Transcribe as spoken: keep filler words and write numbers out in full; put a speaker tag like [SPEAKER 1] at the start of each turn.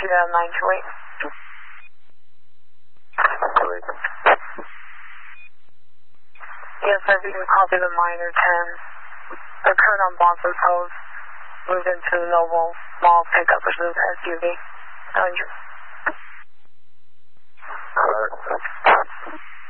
[SPEAKER 1] repeat that nine two eight.
[SPEAKER 2] Correct.
[SPEAKER 1] Yes, sir, if you can copy the minor ten. Occurred on Boston Post. Moved into the Noble Mall pickup, which is S U V. one hundred.
[SPEAKER 2] Alright.